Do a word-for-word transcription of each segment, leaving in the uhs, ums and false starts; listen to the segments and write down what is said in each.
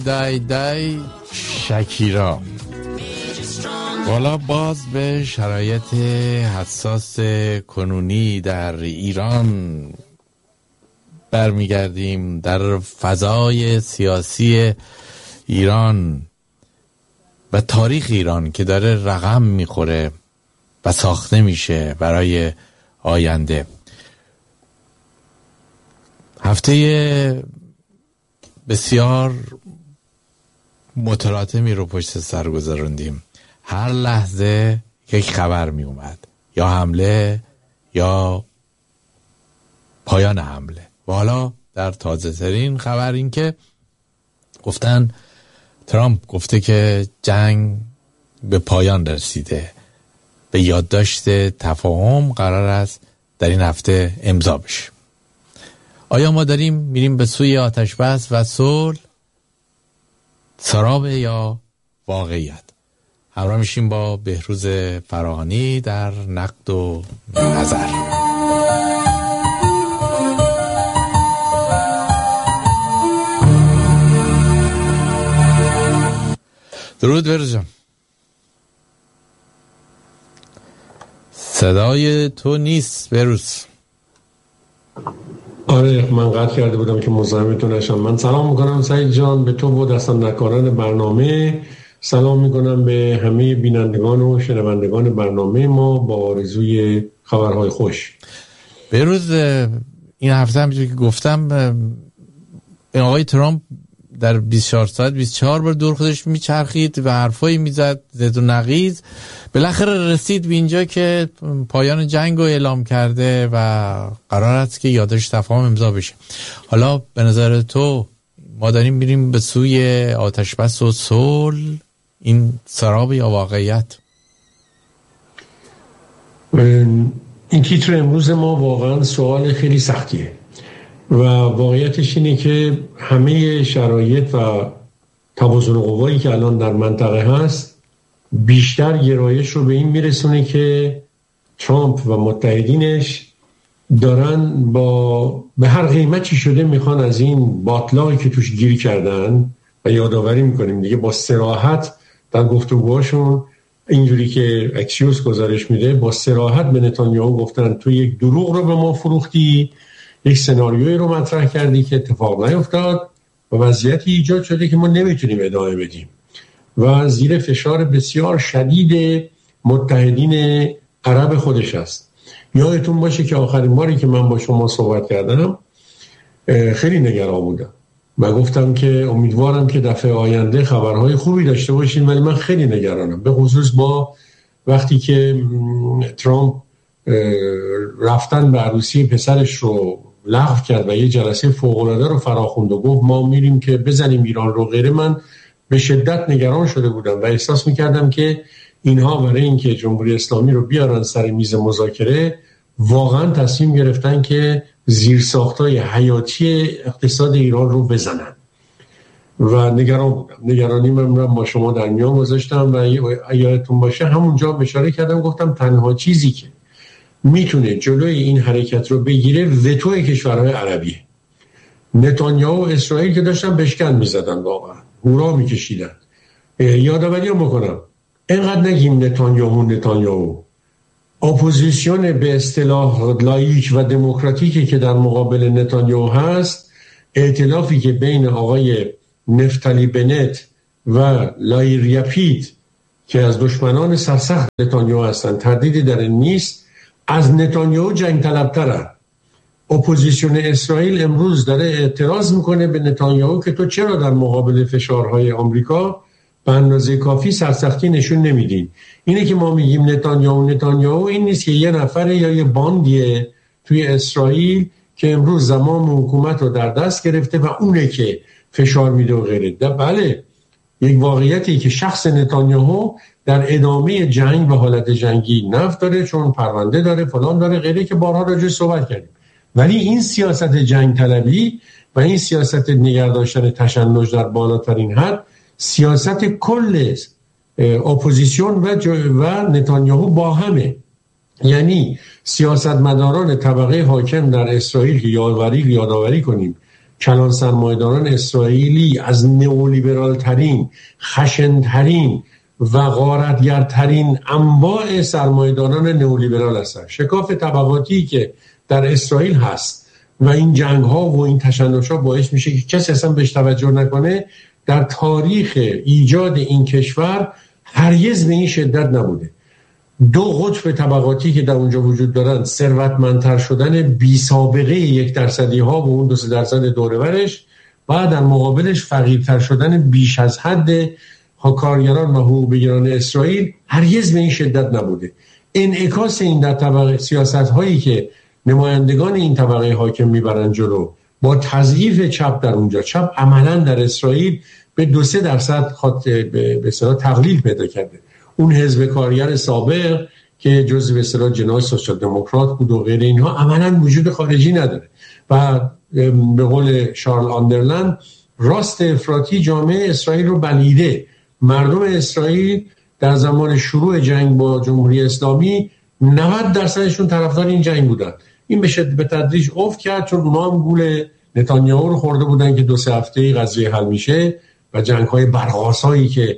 دای دای شکیرا. والا باز به شرایط حساس کنونی در ایران برمیگردیم. در فضای سیاسی ایران و تاریخ ایران که داره رقم میخوره و ساخته میشه برای آینده. هفته بسیار متلاطمی رو پشت سر گذروندیم. هر لحظه یک خبر می اومد، یا حمله یا پایان حمله. و حالا در تازه ترین خبر این که گفتن ترامپ گفته که جنگ به پایان رسیده، به یادداشت تفاهم قرار است در این هفته امضا بشه. آیا ما داریم میریم به سوی آتش بس و صلح، سراب یا واقعیت؟ همراه میشیم با بهروز فراهانی در نقد و نظر. درود بهروز جان. صدای تو نیست بهروز. آره من قطع کرده بودم که مزاحمتون نشم. من سلام میکنم سعید جان به تو و دستاندرکاران برنامه. سلام میکنم به همه بینندگان و شنوندگان برنامه ما با آرزوی خبرهای خوش. بهروز این هفته همونجوری که گفتم آقای ترامپ در بیست و چهار ساعت بیست و چهار بار دور خودش میچرخید و حرفایی میزد زد و نقیض. بالاخره رسید به اینجا که پایان جنگ رو اعلام کرده و قرار است که یادداشت تفاهم امضا بشه. حالا به نظر تو ما داریم میریم به سوی آتش بس و صلح، این سراب یا واقعیت؟ این تیتر امروز ما واقعا سوال خیلی سختیه و واقعیتش اینه که همه شرایط و توازن قوایی که الان در منطقه هست بیشتر گرایش رو به این میرسونه که ترامپ و متحدینش دارن با به هر قیمتی شده میخوان از این باطلاقی که توش گیر کردن و یادآوری میکنیم دیگه با صراحت در گفتگوهاشون اینجوری که اکسیوس گزارش میده با صراحت به نتانیاهو گفتن تو یک دروغ رو به ما فروختی، یک سناریویی رو مطرح کردی که اتفاق نیفتاد و وضعیتی ایجاد شده که ما نمیتونیم ادامه بدیم و زیر فشار بسیار شدید متحدین عرب خودش است. یادتون باشه که آخرین باری که من با شما صحبت کردم خیلی نگران بودم و گفتم که امیدوارم که دفعه آینده خبرهای خوبی داشته باشیم، ولی من خیلی نگرانم، به خصوص با وقتی که ترامپ رفتن به عروسی پسرش رو لغو کرد و یه جلسه فوق‌العاده رو فراخوند و گفت ما میریم که بزنیم ایران رو غیره. من به شدت نگران شده بودم و احساس میکردم که اینها برای اینکه جمهوری اسلامی رو بیارن سر میز مذاکره واقعا تصمیم گرفتن که زیرساختای حیاتی اقتصاد ایران رو بزنن و نگران بودم. نگرانی من رو با شما در میان گذاشتم و یادتون باشه همونجا اشاره کردم، گفتم تنها چیزی که میتونه جلوی این حرکت رو بگیره وتوی کشورهای عربیه. نتانیاهو و اسرائیل که داشتن بشکن میزدن، واقعا هورا میکشیدن. یادآوری هم بکنم اینقدر نگیم نتانیاهو نتانیاهو اپوزیسیون به اصطلاح لاییک و دموکراتیکی که در مقابل نتانیاهو هست، ائتلافی که بین آقای نفتالی بنت و لایر یپید که از دشمنان سرسخت نتانیاهو هستند تردیدی در این نیست، از نتانیاهو جنگ طلبترن. اپوزیسیون اسرائیل امروز داره اعتراض میکنه به نتانیاهو که تو چرا در مقابل فشارهای آمریکا به اندازه کافی سرسختی نشون نمیدین. اینه که ما میگیم نتانیاهو نتانیاهو این نیست که یه نفره یا یه باندیه توی اسرائیل که امروز زمان حکومت رو در دست گرفته و اونه که فشار میده و غیره. بله یک واقعیتی که شخص نتانیاهو در ادامه جنگ و حالت جنگی نفت داره، چون پرونده داره، فلان داره، غیره که بارها راجعش صحبت کردیم. ولی این سیاست جنگ طلبی و این سیاست نگهداشتن تشنج در بالاترین حد سیاست کل اپوزیسیون و, و نتانیاهو با همه. یعنی سیاستمداران طبقه حاکم در اسرائیل که یادآوری یادآوری کنیم کلان سرمایه‌داران اسرائیلی از نئولیبرال ترین، خشن ترین و غارتگرترین انواع سرمایه‌داران نئولیبرال هستند. شکاف طبقاتی که در اسرائیل هست و این جنگ ها و این تشنج ها باعث میشه که کسی اصلا بهش توجه نکنه، در تاریخ ایجاد این کشور هرگز به این شدت نبوده. دو قطب طبقاتی که در اونجا وجود دارن، ثروتمندتر شدن بی سابقه یک درصدی ها و اون دو سه درصد دوره برش، و در مقابلش فقیرتر شدن بیش از حد کارگران و حقوق بگیران اسرائیل، هرگز به این شدت نبوده. انعکاس این در طبقه سیاست هایی که نمایندگان این طبقه حاکم میبرن جلو با تضعیف چپ در اونجا، چپ عملا در اسرائیل به دو سه درصد خاطر به اصطلاح تقلیل پیدا کرده. اون حزب کارگر سابق که جزء به اصطلاح جناح سوسیال دموکرات بود و غیر اینها، عملا وجود خارجی نداره و به قول شارل آندرلند راست افراطی جامعه اسرائیل رو بلیده. مردم اسرائیل در زمان شروع جنگ با جمهوری اسلامی نود درصدشون طرفدار این جنگ بودن. این به به تدریج افت کرد چون اونها هم گول نتانیاهو رو خورده بودن که دو سه هفته قضیه حل میشه و جنگ‌های برق‌آسایی که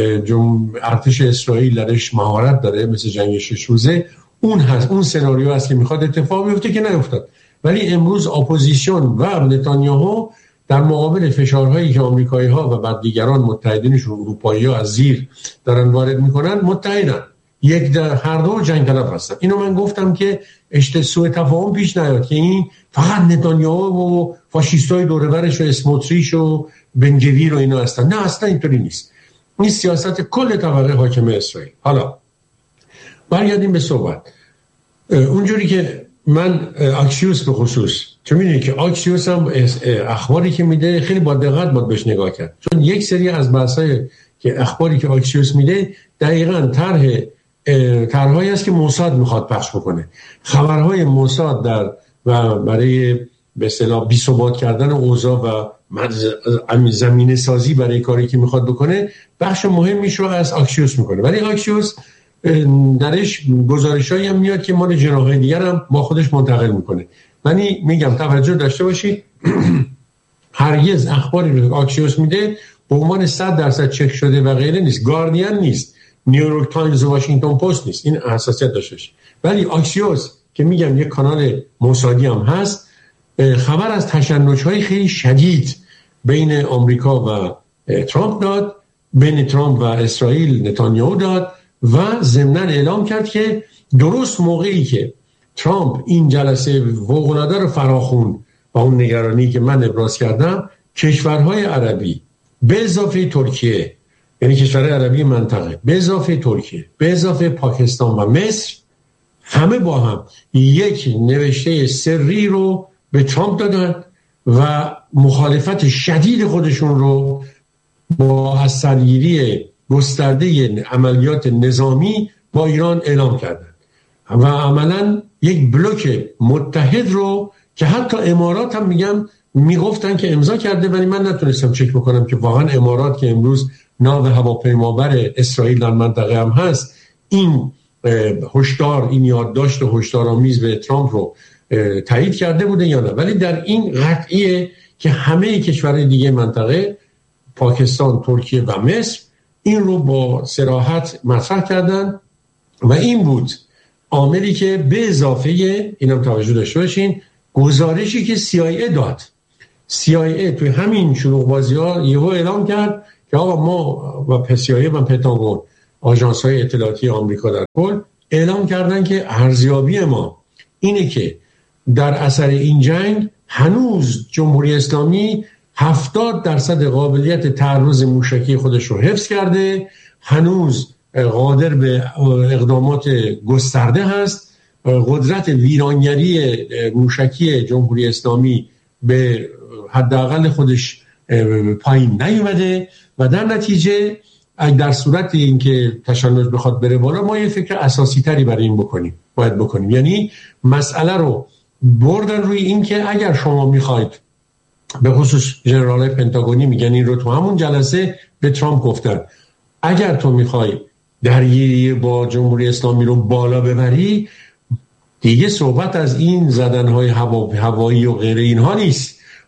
ارتش اسرائیل درش مهارت داره مثل جنگ شش روزه، اون هست، اون سناریو هست که میخواد اتفاق بیفته که نیفتاد. ولی امروز اپوزیسیون و نتانیاهو در مقابل فشارهایی که آمریکایی‌ها و بعد دیگران متحدینشون اروپایی‌ها از زیر دارن وارد میکنن، متحدن، یک در هر دو جنگ طلب هستن. اینو من گفتم که اشت سوء تفاهم پیش نیاد که این فقط نتانیاهو و فاشیستای دوره برش و اسموتریچ و بنگویر و اینا هستن. نه، اصلا اینطوری نیست. این سیاست کل طبقه حاکم اسرائیل. حالا برگردیم به صحبت. اونجوری که من اکسیوس به خصوص، چون میدونی که اکسیوس هم اخباری که میده خیلی با دقت باید بهش نگاه کرد، چون یک سری از بحث‌های که اخباری که اکسیوس میده دقیقاً طرح طرحی است که موساد میخواد پخش بکنه. خبرهای موساد در و برای به اصطلاح بی‌ثبات کردن اوضاع و زمینه سازی برای کاری که میخواد بکنه، بخش مهمیش رو از اکسیوس میکنه. ولی اکسیوس درش گزارشایی هم میاد که مال جناح‌های دیگر هم با خودش منتقل میکنه. ولی میگم توجه داشته باشید هرگز اخباری رو اکسیوس میده به عنوان صد درصد چک شده و غیره نیست. گاردین نیست، نیویورک تایمز و واشنگتن پست نیست. این حساسیت داشته باشه. ولی اکسیوس که میگم یک کانال موسادی هم هست، خبر از تشنج‌های خیلی شدید بین آمریکا و ترامپ داد، بین ترامپ و اسرائیل نتانیاهو داد و ضمناً اعلام کرد که درست موقعی که ترامپ این جلسه فوق‌العاده رو فراخوند با اون نگرانی که من ابراز کردم، کشورهای عربی به اضافه ترکیه، یعنی کشورهای عربی منطقه به اضافه ترکیه، به اضافه پاکستان و مصر، همه با هم یک نوشته سری رو به ترامپ دادن و مخالفت شدید خودشون رو با از سرگیری گسترده عملیات نظامی با ایران اعلام کردن و عملا یک بلوک متحد رو که حتی امارات هم میگم میگفتن که امضا کرده، ولی من نتونستم چک بکنم که واقعا امارات که امروز ناو هواپیمابر اسرائیل در منطقه هم هست، این هشدار، این یادداشت هشدارآمیز به ترامپ رو تایید کرده بوده یا نه. ولی در این قطعیه که همه کشورهای دیگه منطقه، پاکستان، ترکیه و مصر، این رو با صراحت مطرح کردن و این بود عاملی که به اضافه اینم توجه داشته باشین گزارشی که سی آی ای داد. سی آی ای توی همین شلوغ بازی‌ها یهو اعلام کرد که آقا ما و سی آی ای و پنتاگون، آژانس‌های اطلاعاتی آمریکا در کل، اعلام کردن که ارزیابی ما اینه که در اثر این جنگ هنوز جمهوری اسلامی هفتاد درصد قابلیت تعرض موشکی خودش رو حفظ کرده، هنوز قادر به اقدامات گسترده هست، قدرت ویرانگری موشکی جمهوری اسلامی به حداقل خودش پایین نیومده و در نتیجه در صورت اینکه تشنج بخواد بره بالا، ما یه فکر اساسی تری برای این بکنیم باید بکنیم. یعنی مسئله رو بردن روی این که اگر شما میخواید، به خصوص ژنرال‌های پنتاگونی میگن این رو تو همون جلسه به ترامپ گفتن، اگر تو میخوای درگیری با جمهوری اسلامی رو بالا ببری، دیگه صحبت از این زدنهای هوا، هوایی و غیره اینها نیست.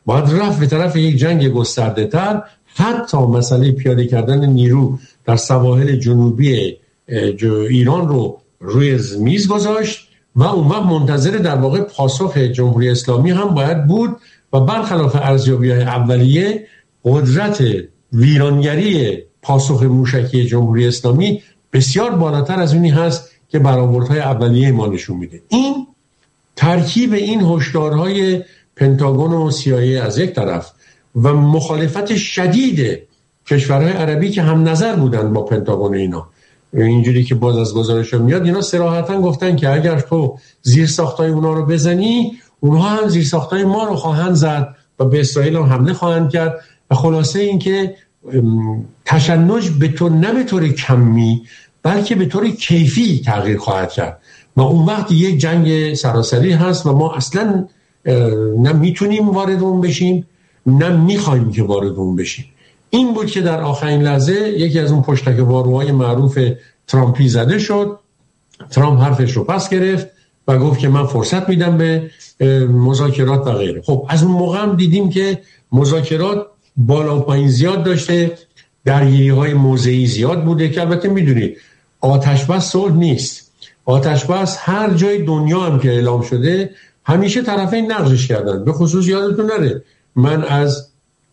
باید رفت به طرف یک جنگ گسترده تر، حتی مسئله پیاده کردن نیرو در سواحل جنوبی ایران رو روی میز گذاشت و اون وقت منتظر در واقع پاسخ جمهوری اسلامی هم باید بود و برخلاف ارزیابی‌های اولیه قدرت ویرانگری پاسخ موشکی جمهوری اسلامی بسیار بالاتر از اونی هست که برآوردهای اولیه ما نشون میده. این ترکیب این هشدارهای پنتاگون و سی‌آی‌ای از یک طرف و مخالفت شدید کشورهای عربی که هم نظر بودن با پنتاگون اینا، اینجوری که باز از گزارش میاد اینا صراحتاً گفتن که اگر تو زیرساختای اونا رو بزنی اونها هم زیرساختای ما رو خواهند زد و به اسرائیل هم حمله خواهند کرد و خلاصه این که تشنج به طور نه به طور کمی بلکه به طور کیفی تغییر خواهد کرد و اون وقت یک جنگ سراسری هست و ما اصلا نه میتونیم وارد اون بشیم نه میخوایم که وارد اون بشیم. این بود که در آخرین لحظه یکی از اون پشتک‌واروهای معروف ترامپی زده شد. ترامپ حرفش رو پس گرفت و گفت که من فرصت میدم به مذاکرات و غیره. خب از اون موقع هم دیدیم که مذاکرات بالا و پایین زیاد داشته، درگیری‌های موضعی زیاد بوده که البته میدونید آتش بس صلح نیست. آتش بس هر جای دنیا هم که اعلام شده همیشه طرفین نقضش کردن. به خصوص یادتون نره من از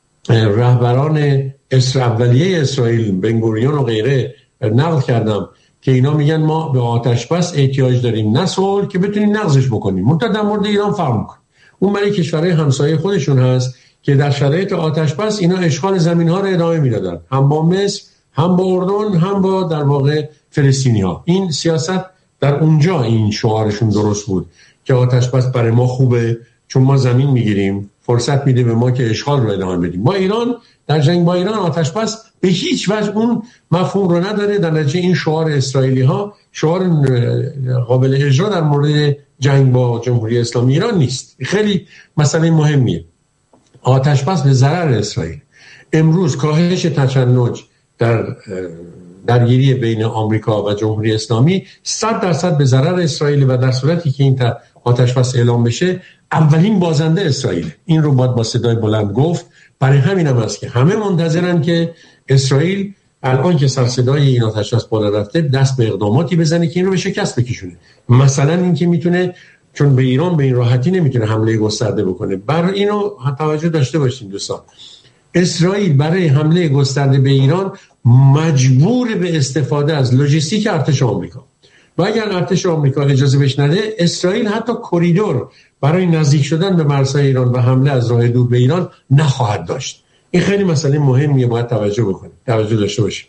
رهبران اولیه اسرائیل بنگوریون و غیره نقل کردم که اینا میگن ما به آتش بس احتیاج داریم نه صلح که بتونیم نقضش بکنیم. منتها در مورد ایران فرق میکنه. اون برای کشورهای همسایه خودشون هست که در شرایط آتش بس اینا اشغال زمین ها رو ادامه میدادن، هم با مصر هم با اردن هم با در واقع فلسطینی ها. این سیاست در اونجا این شعارشون درست بود که آتش بس برای ما خوبه چون ما زمین میگیریم، فرصت میده به ما که اشغال رو ادامه بدیم. با ایران در جنگ با ایران آتش بس به هیچ وجه اون مفهوم رو نداره. در نتیجه این شعار اسرائیلی ها شعار قابل اجرا در مورد جنگ با جمهوری اسلامی ایران نیست. خیلی مسئله مهمیه. آتش بس به ضرر اسرائیل. امروز کاهش تشنج در درگیری بین آمریکا و جمهوری اسلامی صد درصد به ضرر اسرائیل و در صورتی که این آتش بس اعلام بشه اولین بازنده اسرائیل. این رو باید با صدای بلند گفت. برای همین هم هست که همه منتظرن که اسرائیل الان که سر صدای این آتش بس بالا رفته دست به اقداماتی بزنه که این رو به شکست بکشونه. مثلا این که میتونه، چون به ایران به این راحتی نمیتونه حمله گسترده بکنه. برای اینو توجه داشته باشین دوستان، اسرائیل برای حمله گسترده به ایران مجبور به استفاده از لوجستیک ارتش آمریکا و اگر ارتش آمریکا اجازه بهش نده اسرائیل حتی کریدور برای نزدیک شدن به مرزهای ایران و حمله از راه دور به ایران نخواهد داشت. این خیلی مسئله مهمیه، باید توجه بکنیم، توجه داشته باشیم.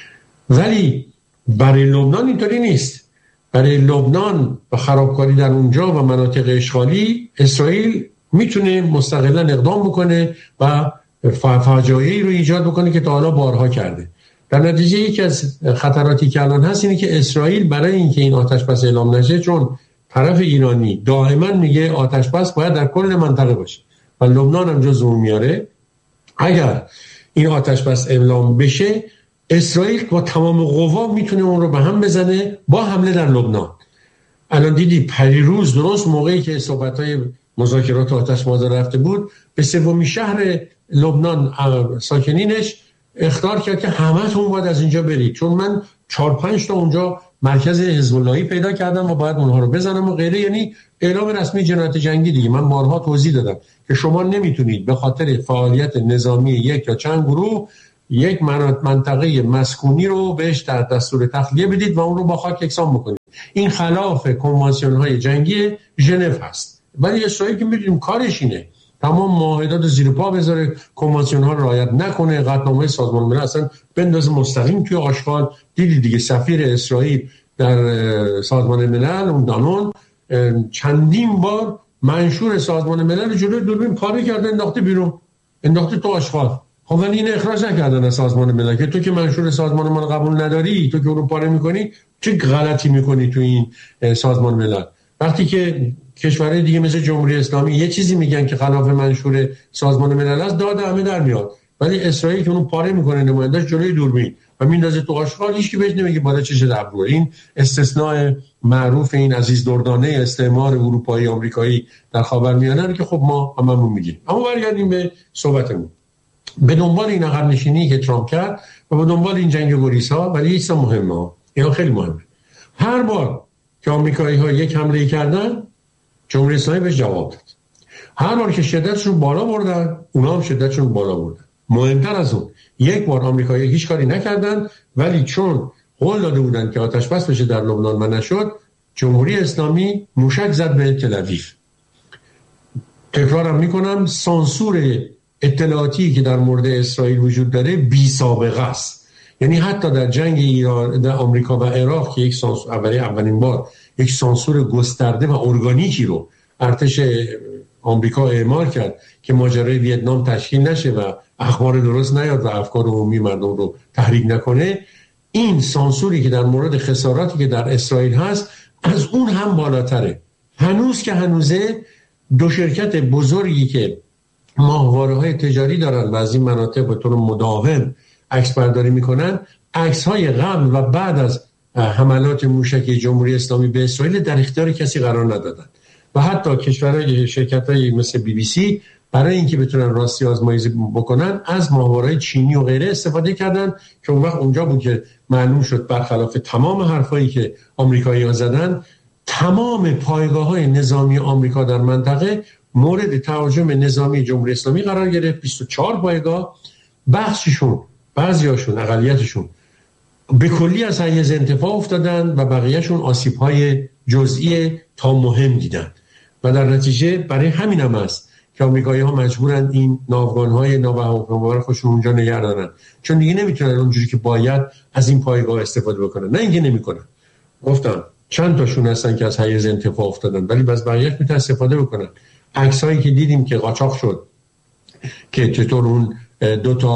ولی برای لبنان اینطوری نیست. برای لبنان و خرابکاری در اونجا و مناطق اشغالی اسرائیل میتونه مستقلاً اقدام بکنه و فاجعه‌ای رو ایجاد بکنه که تا حالا بارها کرده. در نتیجه یکی از خطراتی که الان هست اینه که اسرائیل برای اینکه این آتش بس اعلام نشه، چون طرف ایرانی دائما میگه آتش بس باید در کل منطقه باشه و لبنان هم جزو اون میاره، اگر این آتش بس اعلام بشه اسرائیل با تمام قوا میتونه اون رو به هم بزنه با حمله در لبنان. الان دیدی پریروز درست موقعی که صحبت‌های مذاکرات آتش بس رفته بود به سومین شهر لبنان ساکنینش اخطار کرد که همه‌تون باید از اینجا برید، چون من چهار پنج تا اونجا مرکز حزب اللهی پیدا کردم و باید اونها رو بزنم و غیره. یعنی اعلام رسمی جنایت جنگی دیگه. من بارها توضیح دادم که شما نمیتونید به خاطر فعالیت نظامی یک یا چند گروه یک منطقه مسکونی رو بهش در دستور تخلیه بدید و اون رو با خاک یکسان بکنید. این خلاف کنوانسیون‌های جنگی ژنو هست. ولی اسرائیل که می‌دونیم کارش اینه تمام معاهدات زیر پا بذاره، کنوانسیون‌ها رو رعایت نکنه، قطعنامه سازمان ملل اصلا بندازه مستقیم توی آشغال. دیدی دیگه سفیر اسرائیل در سازمان ملل اون دانون چندین بار منشور سازمان ملل جلوی دوربین پاره کرده انداخته بیرون، انداخته تو آشغال. خب ولی این اخراج نکردن از سازمان ملل که تو که منشور سازمان ملل قبول نداری، تو که اون رو پاره می‌کنی، چه غلطی می‌کنی تو این سازمان ملل. وقتی که کشورهای دیگه مثل جمهوری اسلامی یه چیزی میگن که خلاف منشور سازمان ملل است، داد همه در میاد. ولی اسرائیل که اونو پاره میکنه نماینداش جلوی دوربین و میندازه تو قاشق، هیچ کی بهش نمیگه بالا چش ابرو. این استثناء معروف این عزیز دردانه استعمار اروپایی آمریکایی در خاورمیانه که خب ما هممون میگیم. اما برگردیم به صحبتمون. به دنبال این عقب نشینی که ترامپ کرد و به دنبال این جنگ گریزها، ولی یه چیز مهمه، اینا خیلی مهمه. هر بار که آمریکایی‌ها یک حمله کردن، جمهوری اسلامی بهش جواب داد. هر بار که شدتشون بالا بردن، اونا هم شدتشون بالا بردن. مهمتر از اون، یک بار آمریکایی‌ها هیچ کاری نکردن، ولی چون قول داده بودن که آتش بس بشه در لبنان و نشد، جمهوری اسلامی موشک زد به تل آویو. تکرارم میکنم، سانسور اطلاعاتی که در مورد اسرائیل وجود داره بی سابقه است. یعنی حتی در جنگ ایران در آمریکا و عراق که یک سانسور اولی اولین بار یک سانسور گسترده و ارگانیکی رو ارتش آمریکا اعمال کرد که ماجرای ویتنام تشکیل نشه و اخبار درست نیاد و افکار عمومی مردم رو تحریک نکنه، این سانسوری که در مورد خساراتی که در اسرائیل هست از اون هم بالاتره. هنوز که هنوزه دو شرکت بزرگی که ماهواره‌های تجاری دارن و از این مناطق به طور مداوم عکس برداری میکنن، عکس‌های قبل و بعد از حملات موشکی جمهوری اسلامی به اسرائیل در اختیار کسی قرار ندادن و حتی کشورهای شرکت‌های مثل بی بی سی برای اینکه بتونن راستی آزمایشی بکنن از ماهواره‌های چینی و غیره استفاده کردن که اون وقت اونجا بود که معلوم شد برخلاف تمام حرفایی که آمریکایی‌ها زدن، تمام پایگاه‌های نظامی آمریکا در منطقه مورد تهاجم نظامی جمهوری اسلامی قرار گرفت. بیست و چهار پایگاه، بخششون بعضیاشون اقلیتشون به کلی از حیز انتفاع افتادن و بقیهشون آسیب‌های جزئی تا مهم دیدن و در نتیجه برای همین هم است که آمریکایی‌ها مجبورن این ناوگان‌های ناوهموار خودشون اونجا نگه دارن، چون دیگه نمیتونن اونجوری که باید از این پایگاه استفاده بکنن. نه اینکه نمیکنن، گفتم چند تاشون هستن که از حیز انتفاع افتادن ولی بس بقیه‌اش میتونن استفاده بکنن. عکسایی که دیدیم که قاچاق شد که چطور اون دو تا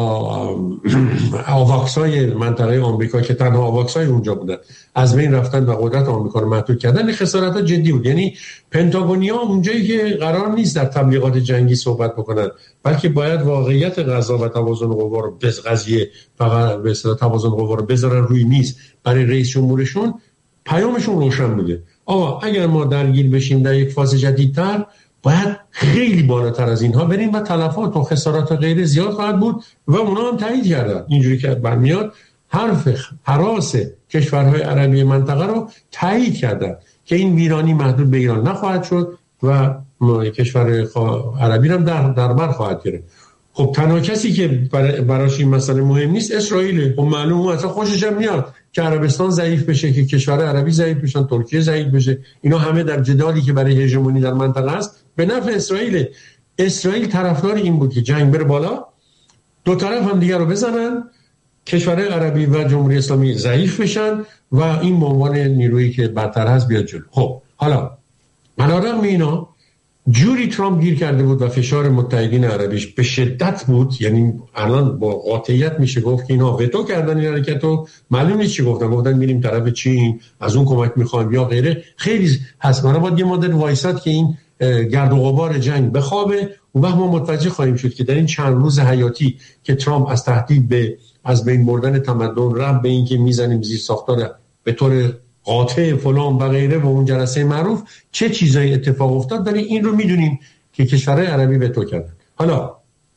آواکسای منطقه آمریکا که تنها آواکسای اونجا بودن از بین رفتن و قدرت آمریکا رو محدود کردن، این خسارت‌ها جدی بود. یعنی پنتاگونیا اونجایی که قرار نیست در تبلیغات جنگی صحبت بکنن، بلکه باید واقعیت قضا و توازن قوا رو به قضیه فقط به اصطلاح توازن قوا رو بذارن روی میز برای رئیس جمهورشون، پیامشون روشن بوده. آقا اگر ما درگیر بشیم در یک فاز جدیدتر، باید خیلی بالاتر از اینها بریم و تلفات و خسارات و غیره زیاد خواهد بود و اونا هم تایید کردن. اینجوری که برمیاد حرف حراس کشورهای عربی منطقه رو تایید کردن که این ویرانی محدود به ایران نخواهد شد و کشور عربی هم در در بر خواهد گرفت. خب تنها کسی که براش این مسئله مهم نیست اسرائیل. خب معلومه اصلا خوشش هم میاد که عربستان ضعیف بشه، که کشور عربی ضعیف بشن، ترکیه ضعیف بشه. اینا همه در جدالی که برای هژمونی در منطقه است به نفع اسرائیل. اسرائیل طرفدار این بود که جنگ بره بالا، دو طرف هم دیگر رو بزنن، کشورهای عربی و جمهوری اسلامی ضعیف بشن و این به عنوان نیرویی که برتر هست بیاد جلو. خب حالا علیرغم اینا جوری ترامپ گیر کرده بود و فشار متحدین عربیش به شدت بود، یعنی الان با قاطعیت میشه گفت که اینا وتو کردن این حرکتو. معلوم نیست چی گفتن، گفتن میریم طرف چین، از اون کمک میخوایم یا غیره. خیلی هست، ما باید یه مدت وایساد که این گرد و غبار جنگ بخوابه، اون وقت ما متوجه خواهیم شد که در این چند روز حیاتی که ترامپ از تهدید به از بین بردن تمدن رفت به این که میزنیم زیر ساختار به طور قاطع فلان و غیره و اون جلسه معروف، چه چیزایی اتفاق افتاد. برای این رو میدونیم که کشورهای عربی وتو کردن. حالا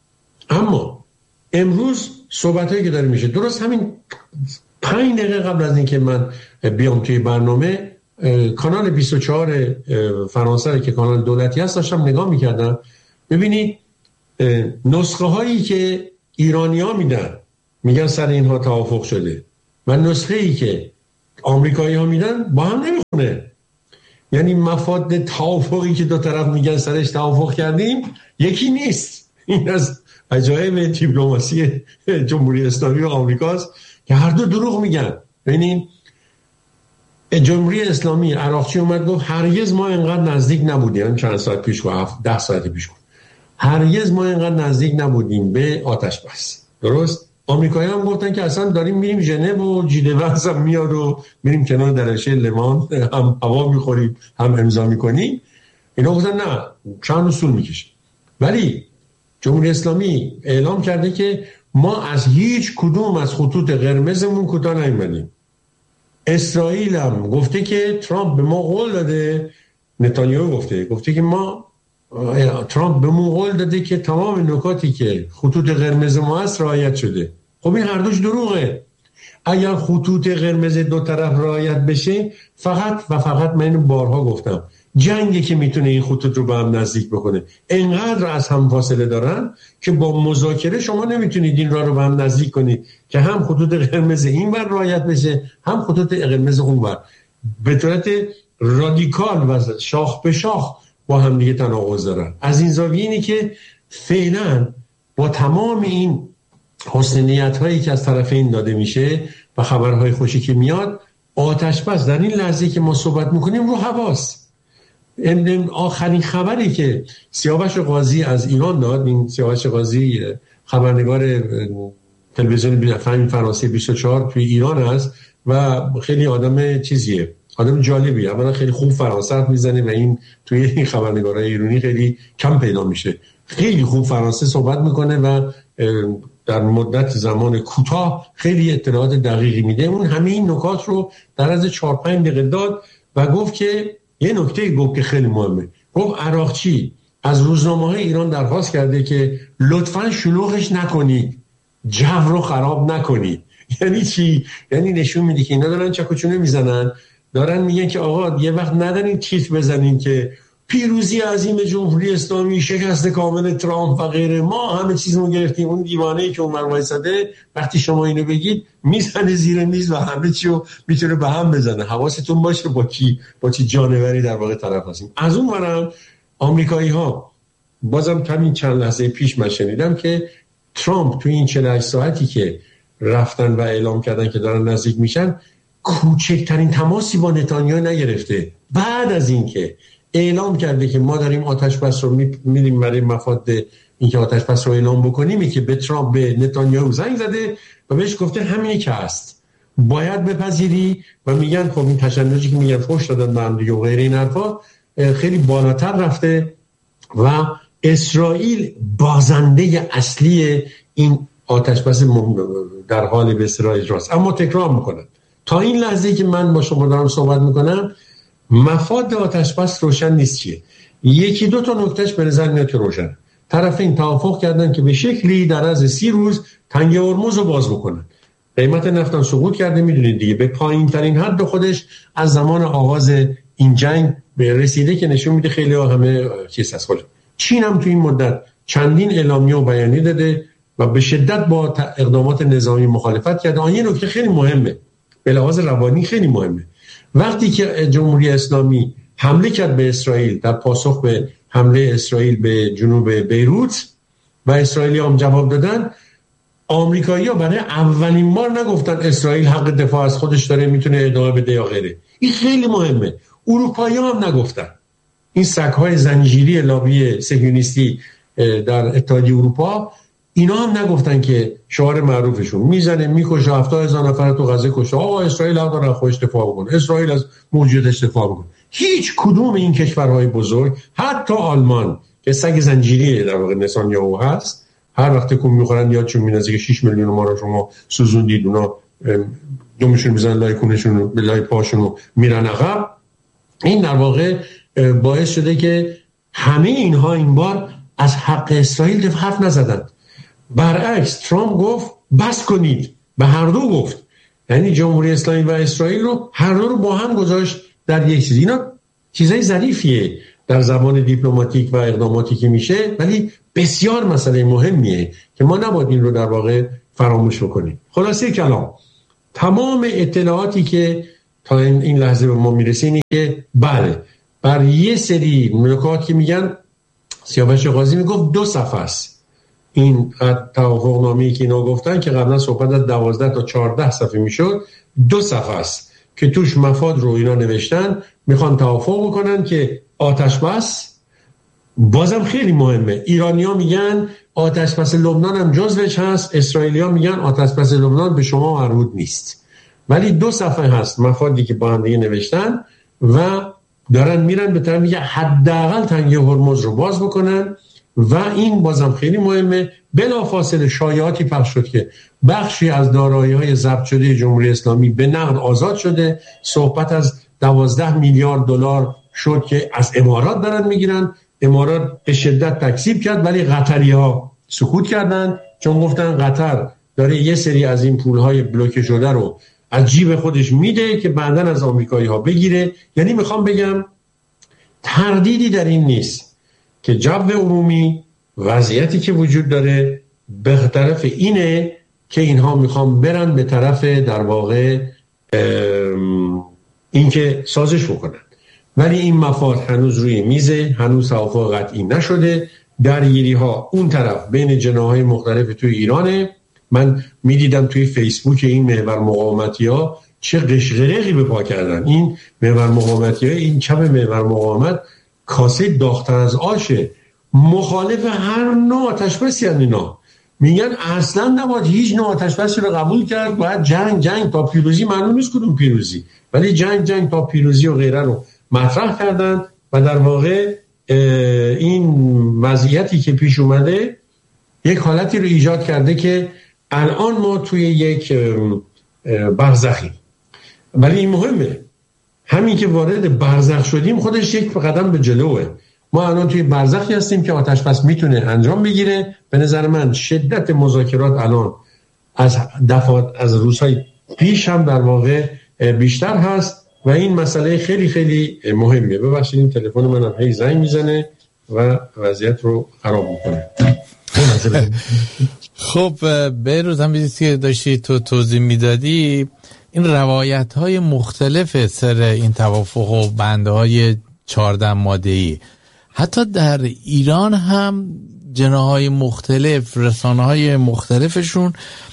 اما امروز صحبتایی که داره میشه، درست همین پنج دقیقه قبل از اینکه من بیام توی برنامه، کانال بیست و چهار فرانسه که کانال دولتی هست داشتم نگاه میکردم. ببینید نسخه هایی که ایرانی ها میدن میگن سر اینها توافق شده و نسخه ای که آمریکایی ها میدن با هم نمیخونه. یعنی مفاد توافقی که دو طرف میگن سرش توافق کردیم یکی نیست. این از عجایب دیپلماسی جمهوری اسلامی و آمریکاست که هر دو دروغ میگن. ببینید جمهوری اسلامی عراقچی اومد گفت هرگز ما اینقدر نزدیک نبودیم، چند ساعت پیش گفت، ده ساعت پیش گفت هرگز ما اینقدر نزدیک نبودیم به آتش بس. درست؟ آمریکایی هم گفتن که اصلا داریم میریم ژنو و جیده‌وز هم میاد و میریم کنار درشه لمان، هم هوا میخوریم هم امضا میکنیم. اینا گفتن نه، چند روز طول میکشه. ولی جمهوری اسلامی اعلام کرده که ما از هیچ کدوم از خطوط قرمزمون کوتاه نیومدیم. اسرائیل هم گفته که ترامپ به ما قول داده، نتانیاهو گفته گفته که ما ترامپ به ما قول داده که تمام نکاتی که خطوط قرمز ما هست رعایت شده. خب این هر دوش دروغه. اگر خطوط قرمز دو طرف رعایت بشه، فقط و فقط من اینو بارها گفتم، جنگی که میتونه این خطوط رو به هم نزدیک بکنه. اینقدر از هم فاصله دارن که با مذاکره شما نمیتونید این راه رو به هم نزدیک کنید که هم خطوط قرمز این ور رعایت بشه، هم خطوط قرمز اون ور، به صورت رادیکال و شاخ به شاخ با هم دیگه تناقض دارن. از این زاویه اینه که فعلا با تمام این حسن نیت هایی که از طرفین داده میشه و خبرهای خوشی که میاد، آتش بس در این لحظه که ما صحبت میکنیم رو هواست. آخرین خبری که سیاوش قاضی از ایران داد، این سیاوش قاضی خبرنگار تلویزیون فهم فرانسه بیست و چهار توی ایران هست و خیلی آدم چیزیه، آدم جالبیه. اولا خیلی خوب فرانسه حرف میزنه و این توی این خبرنگارای ایرانی خیلی کم پیدا میشه. خیلی خوب فرانسه صحبت میکنه و در مدت زمان کوتاه خیلی اطلاعات دقیقی میده. اون همه این نکات رو در از چهار پنج دقیقه داد و گفت که یه نکته گفت که خیلی مهمه. گفت عراقچی از روزنامه‌های ایران درخواست کرده که لطفاً شلوغش نکنید، جو رو خراب نکنید. یعنی چی؟ یعنی نشون میده که اینا دارن چکوچونه میزنن، دارن میگن که آقا یه وقت ندارین تیتر بزنین که پیروزی عظیم جمهوری اسلامی، شکست کامل ترامپ و غیره، ما همه چیزمون گرفتیم. اون دیوانه‌ای که اونور وایساده وقتی شما اینو بگید میزنه زیر میز و همه چی رو میتونه به هم بزنه. حواستون باشه با چی با چی جانوری در واقع طرف هستیم. از اون ورم آمریکایی‌ها، بازم همین چند لحظه پیش من شنیدم که ترامپ تو این چهل و هشت ساعتی که رفتن و اعلام کردن که دارن نزدیک میشن، کوچکترین تماسی با نتانیاهو نگرفته. بعد از اینکه اعلام کرده که ما داریم آتش بس رو میدیم برای مفاد اینکه آتش بس رو اعلام بکنیم، که به ترامپ به نتانیاهو زنگ زده و بهش گفته همینی که هست باید بپذیری. و میگن خب این تشنجی که میگن فوش دادن به هم دیگه و غیره این حرفا خیلی بالاتر رفته و اسرائیل بازنده اصلی این آتش بس در حال به اصطلاح اجراست. اما تکرار میکنن تا این لحظه که من با شما دارم صحبت میکنم مفاد آتش بس روشن نیست. چیه؟ یکی دو تا نکتهش به نظر میاد که روشن. طرفین توافق کردن که به شکلی در از سی روز تنگه هرمز رو باز بکنن. قیمت نفت هم سقوط کرده، میدونید دیگه، به پایین ترین حد خودش از زمان آغاز این جنگ به رسیده که نشون میده خیلی همه چیز هست. چین هم تو این مدت چندین اعلامیه و بیانیه داده و به شدت با اقدامات نظامی مخالفت کرده. آن یه نکته خیلی مهمه، به لحاظ روانی خیلی مهمه. وقتی که جمهوری اسلامی حمله کرد به اسرائیل در پاسخ به حمله اسرائیل به جنوب بیروت و اسرائیلی هم جواب دادن، آمریکایی‌ها برای اولین بار نگفتن اسرائیل حق دفاع از خودش داره میتونه ادامه بده یا غیره. این خیلی مهمه. اروپایی‌ها هم نگفتن. این سگ‌های زنجیری لابی صهیونیستی در اتحادیه اروپا، اینا هم نگفتن که شعار معروفشون میزنه میکشه هفتاد هزار نفر تو غزه کشته، آقا اسرائیل حق داره خودش دفاع بکنه، اسرائیل از موجودش دفاع بکنه. هیچ کدوم این کشورهای بزرگ، حتی آلمان که سگ زنجیری در واقع نتانیاهو هست، هر وقت که میخورن یادشون میاد که شش میلیون ما رو شما سوزوندید، اونا دومشون میزنن لای کونشون به لای پاشون میرن عقب. این در واقع باعث شده که همه اینها این بار از حق اسرائیل حرف نزدن. برعکس ترامپ گفت بس کنید، به هر دو گفت، یعنی جمهوری اسلامی و اسرائیل رو هر دو رو با هم گذاشت در یک چیز. اینا چیزای ظریفیه در زبان دیپلماتیک و اقداماتی که میشه، ولی بسیار مسئله مهمیه که ما نباید این رو در واقع فراموش بکنیم. خلاصه کلام، تمام اطلاعاتی که تا این لحظه به ما میرسه اینه که بله، بر یه سری نکات که میگن، سیاوش قاضی میگفت دو صفحه است این توافقنامه‌ای که اینا گفتن که قبلا صحبت از دوازده تا چهارده صفحه میشد، دو صفحه است که توش مفاد رو اینا نوشتن، میخوان توافق بکنن که آتش بس. بازم خیلی مهمه، ایرانی‌ها میگن آتش بس لبنان هم جزوش هست، اسرائیلی‌ها میگن آتش بس لبنان به شما مربوط نیست، ولی دو صفحه هست مفادی که با هم دیگه نوشتن و دارن میرن به طرف میگه حداقل تنگه هرمز رو باز بکنن و این بازم خیلی مهمه، بلافاصله شایعاتی پخش شد که بخشی از دارایی‌های ضبط شده جمهوری اسلامی به نقد آزاد شده. صحبت از دوازده میلیارد دلار شد که از امارات دارن میگیرن. امارات به شدت تکذیب کرد، ولی قطری‌ها سکوت کردن، چون گفتن قطر داره یه سری از این پول‌های بلوکه شده رو از جیب خودش میده که بعداً از آمریکایی‌ها بگیره. یعنی میخوام بگم تردیدی در این نیست که جو عمومی، وضعیتی که وجود داره به طرف اینه که اینها میخوان برن به طرف در واقع اینکه سازش بکنن، ولی این مفاد هنوز روی میزه، هنوز توافق قطعی نشده. درگیری ها اون طرف بین جناح‌های مختلف توی ایرانه. من میدیدم توی فیسبوک این محور مقاومتی ها چه قشقرقی به پا کردن. این محور مقاومتی ها، این چپ محور مقاومت کاسه داغ‌تر از آشه، مخالف هر نوع آتش‌بسی هستن. اینا میگن اصلا نباید هیچ نوع آتش‌بسی رو قبول کرد، باید جنگ جنگ تا پیروزی. معلوم نیست کدوم پیروزی، ولی جنگ جنگ تا پیروزی و غیره رو مطرح کردن و در واقع این وضعیتی که پیش اومده یک حالتی رو ایجاد کرده که الان ما توی یک برزخی. ولی این مهمه، همین که وارد برزخ شدیم خودش یک قدم به جلوه. ما الان توی برزخی هستیم که آتش بس میتونه انجام بگیره. به نظر من شدت مذاکرات الان از دفعات از روزهای پیش هم در واقع بیشتر هست و این مسئله خیلی خیلی مهمه. ببخشید این تلفن منم هی زنگ میزنه و وضعیت رو خراب میکنه. خب بهروز هم بیدید که داشتی تو توضیح میدادی، این روایت های مختلف سر این توافق و بنده های چهارده ماده‌ای، حتی در ایران هم جناح‌های مختلف، رسانه‌های مختلفشون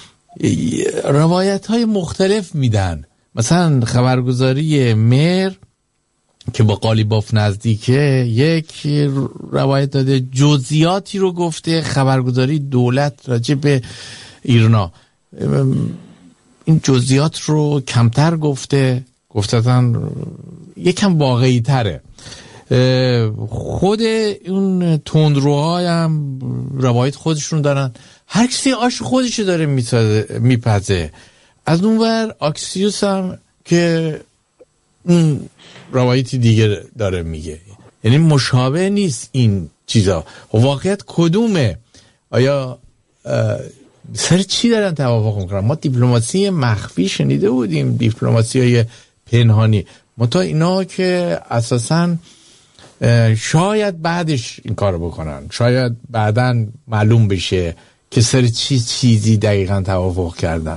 روایت های مختلف میدن. مثلا خبرگزاری مهر که با قالیباف نزدیکه یک روایت داده، جزئیاتی رو گفته. خبرگزاری دولت راجع به ایرنا این جزئیات رو کمتر گفته، گفتن یکم واقعی تره. خود اون تندروهای هم روایت خودشون دارن، هر کسی آش خودشو داره میپزه. از اون ور اکسیوس هم که اون روایتی دیگه داره میگه، یعنی مشابه نیست این چیزا. واقعیت کدومه؟ آیا سر چی دارن توافق میکنن؟ ما دیپلماسی مخفی شنیده بودیم، دیپلماسی های پنهانی، منتها اینا که اساساً شاید بعدش این کار بکنن، شاید بعداً معلوم بشه که سر چی چیزی دقیقاً توافق کردن.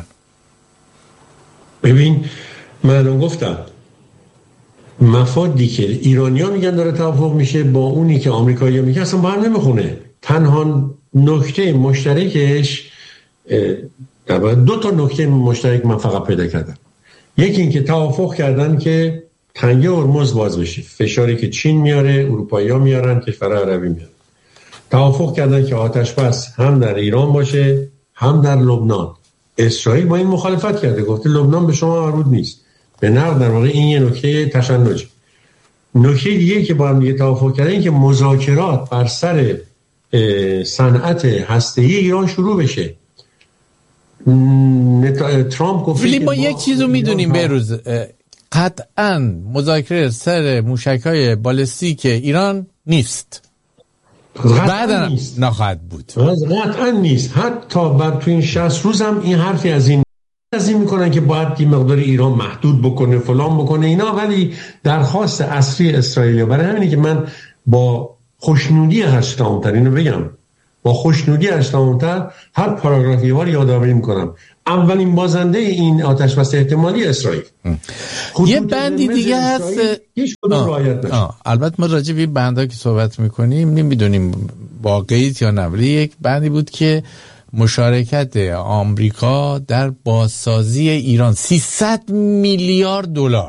ببین من گفتم مفادی که ایرانی‌ها میگن داره توافق میشه با اونی که آمریکایی‌ها میگن اصلا با هم نمیخونه. تنها نکته مشترکش دو تا نکته مشترک من فقط پیدا کردم. یکی این که توافق کردن که تنگه هرمز باز بشه، فشاری که چین میاره، اروپایی‌ها میارن، کشورهای عربی میارن. توافق کردن که آتش بس هم در ایران باشه هم در لبنان. اسرائیل با این مخالفت کرده، گفته لبنان به شما مربوط نیست. به نقد در واقع این یه نکته تشنج. نکته دیگه که با هم دیگه توافق کردن این که مذاکرات بر سر صنعت هسته‌ای ایران شروع بشه. ترامپ گفت ولی ما یک چیزو میدونیم بهروز، قطعاً مذاکره سر موشک‌های بالستیک ایران نیست، بعداً نخواهد بود. قطعاً نیست. حتی بعد تو این شصت روز هم این حرفی از این از این میکنن که باید یه مقدار ایران محدود بکنه فلان بکنه اینا، ولی درخواست اصلی اسرائیل. برای همینه که من با خوشنودی هشتامتر اینو بگم، با خوشنودی هشتامتر هر پاراگرافی وار یادآوری میکنم اولین بازنده این آتش بس احتمالی اسرائیل. یه بندی دیگه هست، البته ما راجع به بندا که صحبت میکنیم نمیدونیم واقعیت یا نه، ولی یک بندی بود که مشارکت آمریکا در بازسازی ایران سیصد میلیارد دلار.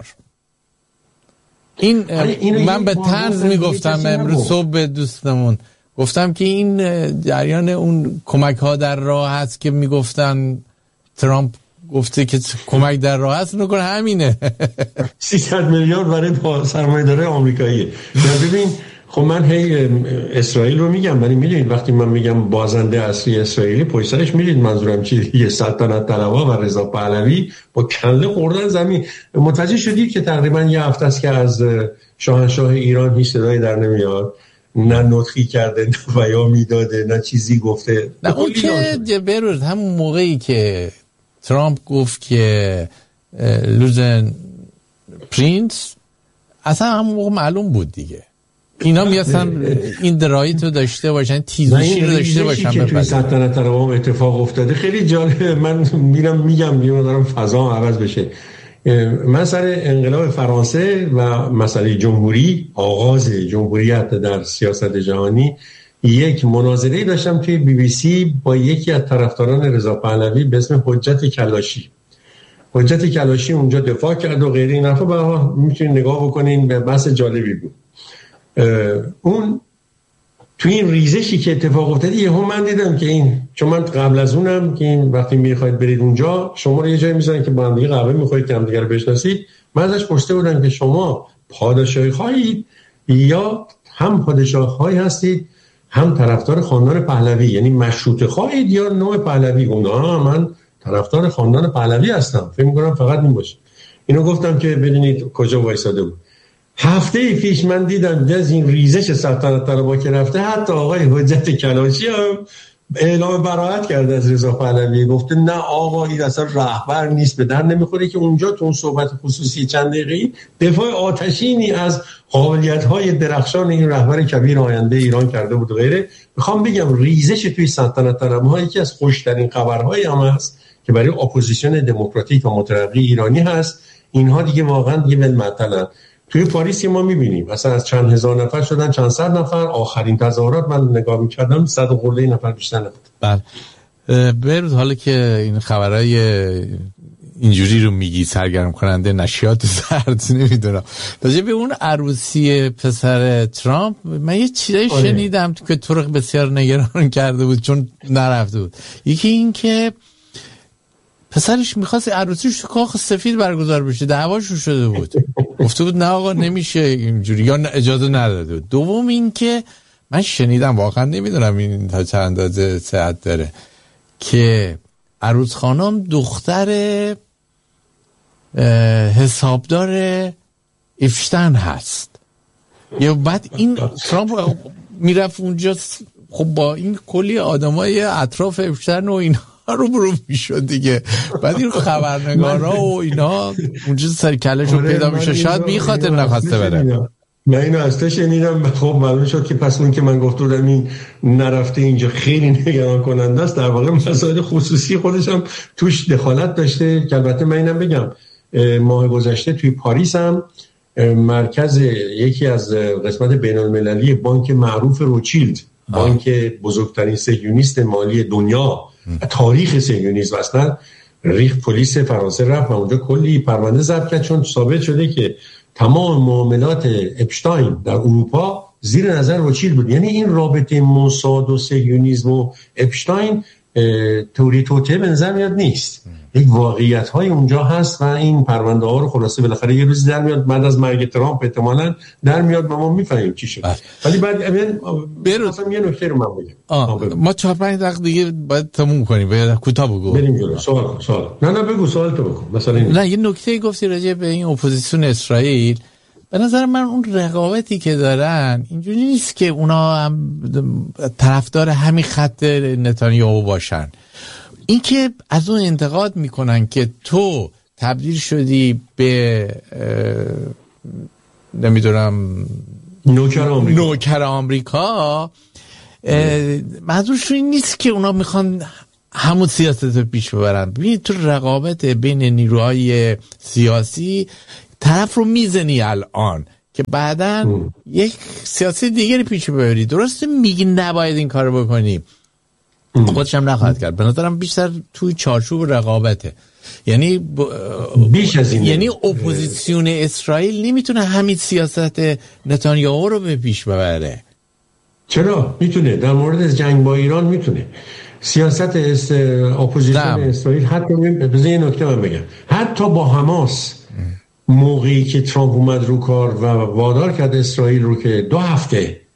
این من به طرز میگفتم امروز صبح به دوستمون، گفتم که این جریان اون کمک ها در راه هست که میگفتن ترامپ گفته که کمک در راه هست، نکنه همینه. سیصد میلیارد برای سرمایه‌دارای آمریکایی. ببین خب من هی اسرائیل رو میگم، ولی میدونید وقتی من میگم بازنده اصلی اسرائیلی، پشت سرش میدید منظورم چیه؟ یه سلطنت طلبها و رضا پهلوی با کله خوردن زمین. متوجه شدید که تقریبا یه هفته است که از شاهنشاه ایران هیچ صدایی در نمیاد، نه نطقی کرده، نه پیامی داده، نه چیزی گفته. نه اون که بروز همون موقعی که ترامپ گفت که لوزن پرینس، اصلا همون موقع معلوم بود دیگه اینا میاستن این درایی تو داشته باشن، تیزوشی رو داشته باشن. که توی سلطنت طلبها اتفاق افتاده خیلی جالبه. من میرم میگم میگم دارم فضا عوض بشه. من سر انقلاب فرانسه و مسئله جمهوری، آغاز جمهوریت در سیاست جهانی، یک مناظره داشتم توی بی بی سی با یکی از طرفداران رضا پهلوی به اسم حجت کلاشی. حجت کلاشی اونجا دفاع کرد و غیره این حرفا. برای میتونید نگاه بکنین، به بحث جالبی بود. اون توی این ریزشی که اتفاق افتاد یهو من دیدم که این، چون من قبل از اونم که این وقتی میخواید برید اونجا شما رو یه جایی میذارن که با هم دیگه قهوه میخواید که هم دیگه رو بشناسید، من ازش پرسیده بودم که شما پادشاهی خواهید یا هم پادشاهی هستید هم طرفدار خاندان پهلوی، یعنی مشروطه خواهید یا نوع پهلوی؟ گفتم من طرفدار خاندان پهلوی هستم، فکر می‌کنم فقط این باشه. اینو گفتم که ببینید کجا وایساده بود. هفته پیش من دیدم از این ریزش سلطنت طلبها که رفته، حتی آقای حجت کلاشی هم اعلام براءت کرده از رضا پهلوی، گفته نه آقا این اصلا رهبر نیست، به در نمیخوره. که اونجا تو اون صحبت خصوصی چند دقیقه‌ای دفاع آتشینی از قابلیت‌های درخشان این رهبر کبیر آینده ایران کرده بود و غیره. میخوام بگم ریزش توی سلطنت طلبها یکی از خوشترین خبرهای هم هست که برای اپوزیسیون دموکراتیک و مترقی ایرانی هست. اینها دیگه واقعا دیگه ولمعطلن. توی پاریس ما می‌بینیم مثلا از چند هزار نفر شدن چند صد نفر. آخرین تظاهرات من نگاه می‌کردم صد و خورده نفر بیشتر نبود. بله بروز، حالا که این خبرای اینجوری رو میگی سرگرم کننده نشیات زرد، نمیدونم راجع به اون عروسی پسر ترامپ من یه چیزایی آره. شنیدم که تو رو بسیار نگران کرده بود چون نرفته بود. یکی این که پسرش میخواست عروسیش تو کاخ سفید برگزار بشه، دعواشون شده بود، گفته بود نه آقا نمیشه اینجوری، یا اجازه نداده بود. دوم این که من شنیدم، واقعا نمیدونم این تا چند اندازه صحت داره، که عروس خانم دختر حسابدار افشتن هست. یا بعد این ترامپ میرفت اونجا، خب با این کلی آدمای اطراف افشتن و اینا رو برو میشد دیگه. بعد این خبرنگارا و اینا اونجا سر کلش رو پیدا میشه، شاید بی خاطر نخواسته بره. من اینو از تا شنیدم، خب معلوم شد که پس اون که من گفته بودم این نرفته اینجا خیلی نگران کننده است. در واقع مسائل خصوصی خودش هم توش دخالت داشته. که البته من اینم بگم ماه گذشته توی پاریس هم مرکز یکی از قسمت بین المللی بانک معروف روچیلد، بانک بزرگترین صهیونیست مالی دنیا، تاریخ صهیونیسم اصلا، ریخ پلیس فرانسه رفت و اونجا کلی پرونده ضبط کرد، چون ثابت شده که تمام معاملات اپشتاین در اروپا زیر نظر روچیلد بود. یعنی این رابطه موساد و صهیونیسم و اپشتاین توری توته به نظر میاد نیست، یک واقعیت های اونجا هست و این پرونده ها رو خلاصه بالاخره یه روز در میاد، بعد از مرگ ترامپ احتمالاً در میاد و ما میفهمیم چی شد. ولی بعد مثلا یه نکته رو من بگم، ما چهار پنج دقیقه دیگه باید تموم کنیم، باید کوتاه بگو بریم جلو. سوال سوال نه نه بگو سوال تو بکن. مثلا نه یه نکته گفتی راجع به این اپوزیسیون اسرائیل. به نظر من اون رقابتی که دارن اینجوری نیست که اونا هم طرفدار همین خط نتانیاهو باشن. این که از اون انتقاد میکنن که تو تبدیل شدی به نمیدونم نوکر آمریکا, نوکر آمریکا. منظورشون این نیست که اونا میخوان همون سیاست رو پیش ببرن. ببین تو رقابت بین نیروهای سیاسی طرف رو میزنی الان که بعداً ام. یک سیاسی دیگری پیش ببری. درسته میگی نباید این کارو بکنی، خودش هم نخواهد کرد. به نظرم بیشتر توی چارچوب رقابته. یعنی ب... بیش از این، یعنی اپوزیسیون اسرائیل نمیتونه همین سیاست نتانیاهو رو به پیش ببره. چرا میتونه؟ در مورد جنگ با ایران میتونه. سیاست است... اپوزیسیون اسرائیل حتی بذار یه نکته من بگم، حتی با حماس موقعی که ترامپ اومد رو کار و وادار کرد اسرائیل رو که دو هفته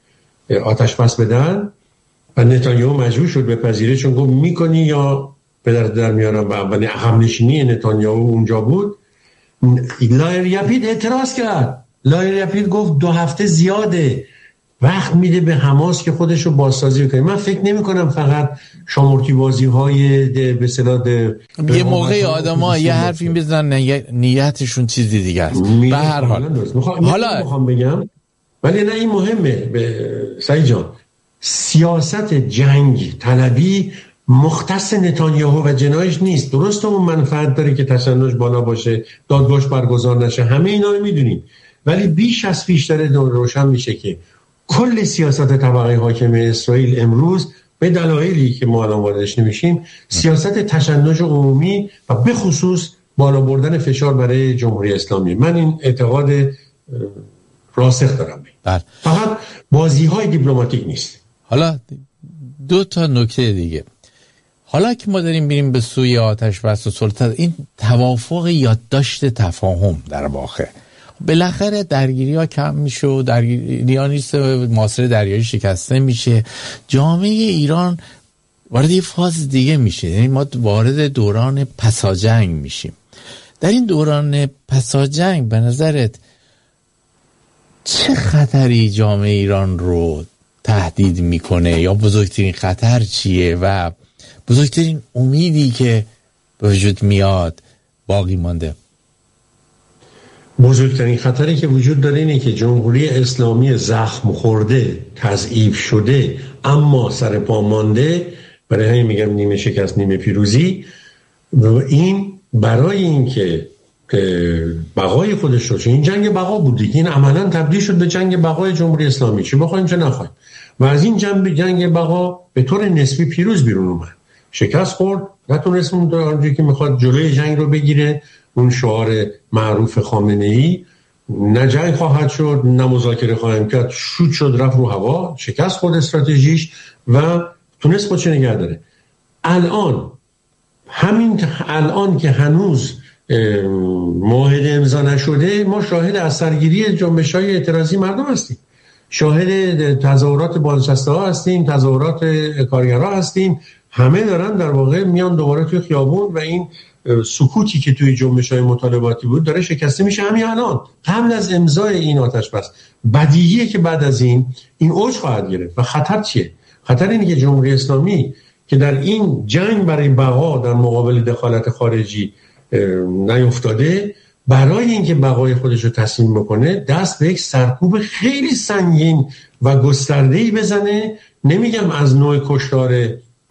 آتش بس بدن و نتانیاهو مجبور شد بپذیره، چون گفت میکنی یا پدر در میارم. و اولین عقب نشینی نتانیاهو اونجا بود. لایر یپید اعتراض کرد. لایر یپید گفت دو هفته زیاده، وقت میده به حماس که خودش رو بازسازی کنه. من فکر نمی کنم فقط شامورتی بازی های به اصطلاح یه موقعی آدما یه حرفی بزنن نیتشون چیزی دیگه است. به هر حال حالا میخوام بگم، ولی نه این مهمه به سعید جان، سیاست جنگ طلبی مختص نتانیاهو و جنایش نیست. درسته اون منفعت داره که تشنج بالا باشه، دادگاهش برگزار نشه، همه اینا رو میدونیم، ولی بیش از پیش داره روشن میشه که کل سیاست طبقه حاکم اسرائیل امروز به دلایلی که ما الان واردش نمیشیم، سیاست تشنج عمومی و به خصوص بالا بردن فشار برای جمهوری اسلامی. من این اعتقاد راسخ دارم. بله. فقط بازی های دیپلماتیک نیست. حالا دو تا نکته دیگه. حالا که ما داریم میریم به سوی آتش بس و سلطنت، این توافق یادداشت تفاهم در واقع بالاخره درگیری ها کم میشه و درگیری ها نیست، محاصره دریایی شکسته میشه، جامعه ایران وارد یه فاز دیگه میشه، یعنی ما وارد دوران پساجنگ میشیم. در این دوران پساجنگ به نظرت چه خطری جامعه ایران رو تهدید میکنه، یا بزرگترین خطر چیه و بزرگترین امیدی که به وجود میاد باقی مانده؟ بزرگترین خطری که وجود داره اینه که جمهوری اسلامی زخم خورده، تضعیف شده اما سر پا مانده، برای همین میگم نیمه شکست نیمه پیروزی، و این برای این که بقای خودش رو، چون این جنگ بقا بود، این عملا تبدیل شد به جنگ بقای جمهوری اسلامی، چه بخوایم چه نخوایم، و از این جنگ جنگ بقا به طور نسبی پیروز بیرون اومد. شکست خورد، نتونست اون اونجوری که میخواد جلوی جنگ رو بگیره، اون شعار معروف خامنه‌ای، نه جنگ خواهد شد نه مذاکره خواهیم کرد، شوت شد رفت رو هوا، شکست خورد استراتژیش و تونست خودش نگه داره. الان همین الان که هنوز معاهده امضا نشده، ما شاهد اثرگیری جنبش‌های اعتراضی مردم هستیم، شاهد تظاهرات بازنشسته ها هستیم، تظاهرات کارگرها هستیم، همه دارن در واقع میان دوباره توی خیابون و این سکوتی که توی جنبش‌های مطالباتی بود داره شکسته میشه همین الان قبل از امضای این آتش بس. بدیهیه که بعد از این این اوج خواهد گرفت. و خطر چیه؟ خطر اینه که جمهوری اسلامی که در این جنگ برای بقا در مقابل دخالت خارجی نیفتاده، برای اینکه بقای خودش رو تسلیم بکنه دست به یک سرکوب خیلی سنگین و گسترده‌ای بزنه. نمیگم از نوع کشتار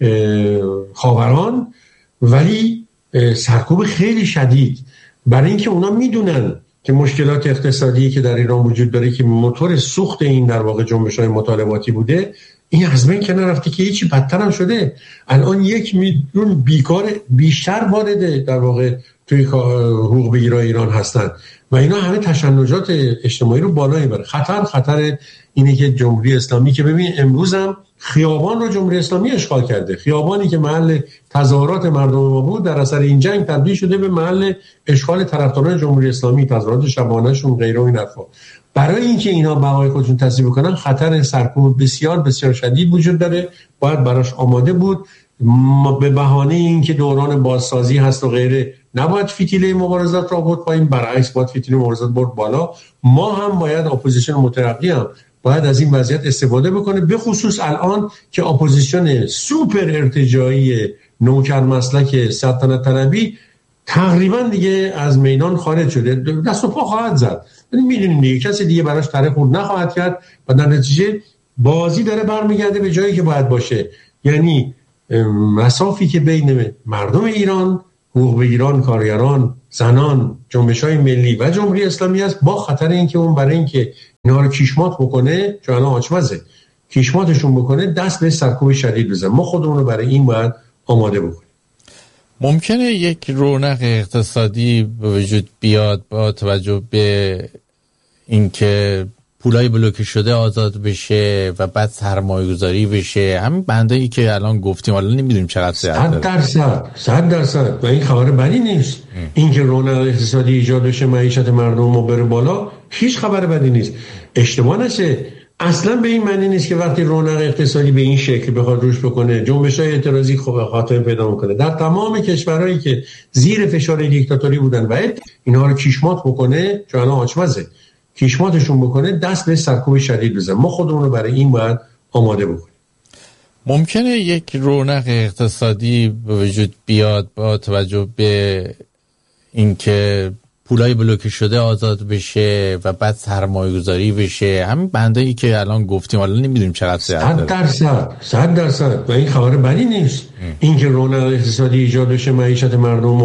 خاوران، ولی سرکوب خیلی شدید، برای اینکه اونا میدونن که مشکلات اقتصادی که در ایران وجود داره که موتور سوخت این در واقع جنبش‌های مطالباتی بوده، این از بین که نرفته که هیچی بدتر هم شده. الان یک میلیون بیکار بیشتر وارد در واقع توی حقوق بگیرای ایران هستن و اینا همه تشنجات اجتماعی رو بالا میبره. خطر خطر اینه که جمهوری اسلامی که ببین امروز هم خیابان رو جمهوری اسلامی اشغال کرده، خیابانی که محل تظاهرات مردم ما بود در اثر این جنگ تبدیل شده به محل اشغال طرفداران جمهوری اسلامی، تظاهرات شبانه‌شون غیره و این حرفا. برای اینکه اینا بقای خودشون تضمین بکنن خطر سرکوب بسیار بسیار شدید وجود داره، باید براش آماده بود. به بهانه اینکه دوران بازسازی هست و غیره نباید فتیله مبارزات را برد پایین، برعکس باید فتیله مبارزات برد بالا. ما هم باید اپوزیسیون مترقی هم باید از این وضعیت استفاده بکنه، به خصوص الان که اپوزیسیون سوپر ارتجاعی نوکر مسلک سلطنت طلبی تقریبا دیگه از میدان خارج شده، دست و پا خواهد زد. میدونیم دیگه کسی دیگه براش طرح خورد نخواهد کرد و در نتیجه بازی داره برمیگرده به جایی که باید باشه، یعنی مسافی که بین مردم ایران، حقوق بگیران، کارگران، زنان، جنبش‌های ملی و جمهوری اسلامی است، با خطر اینکه اون برای اینکه اینا رو کیشمات بکنه، چون الان آچمزه، کیشماتشون بکنه، دست به سرکوب شدید بزنه. ما خودمون رو برای این باید آماده بکنیم. ممکنه یک رونق اقتصادی به وجود بیاد با توجه به اینکه پولای بلوکه شده آزاد بشه و بعد سرمایه‌گذاری بشه، همین بندایی که الان گفتیم، حالا نمیدونیم چقدر صد درصد صد درصد و این خبر بدی نیست. اینکه رونق اقتصادی ایجاد بشه، معیشت مردم ما بره بالا، هیچ خبر بدی نیست. اشتباه نشه، اصلا به این معنی نیست که وقتی رونق اقتصادی به این شکل بخواد روش بکنه جنبش‌های اعتراضی خاتمه پیدا میکنه. در تمام کشورهایی که زیر فشار دیکتاتوری بودن و اینها رو کیشمات بکنه، چون الان آچمزه کیشماتشون بکنه، دست به سرکوب شدید بزنه. ما خودمون رو برای این باید آماده بکنیم. ممکنه یک رونق اقتصادی به وجود بیاد با توجه به اینکه پولای بلوکه شده آزاد بشه و بعد سرمایه گذاری بشه، همین بندایی که الان گفتیم، حالا نمیدونیم چقدر صد درصد صد درصد و این خبر بدی نیست. این که رونق اقتصادی ایجاد بشه، معیشت مردم